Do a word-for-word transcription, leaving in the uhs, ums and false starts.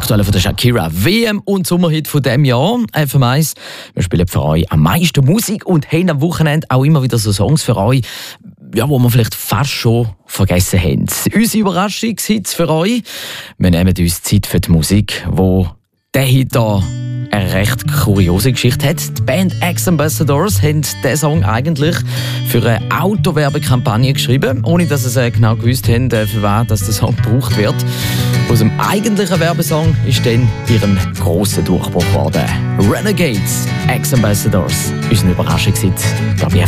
aktuelle von der Shakira. W M und Sommerhit von diesem Jahr. F M eins. Wir spielen für euch am meisten Musik und haben am Wochenende auch immer wieder so Songs für euch, ja, wo wir vielleicht fast schon vergessen haben. Unsere Überraschungshits für euch. Wir nehmen uns Zeit für die Musik, wo der Hit hier eine recht kuriose Geschichte hat. Die Band Ex-Ambassadors haben diesen Song eigentlich für eine Autowerbekampagne geschrieben, ohne dass sie genau gewusst haben, für wen der Song gebraucht wird. Aus dem eigentlichen Werbesong ist dann ihren grossen Durchbruch geworden. Renegades, Ex-Ambassadors, unser Überraschungshit.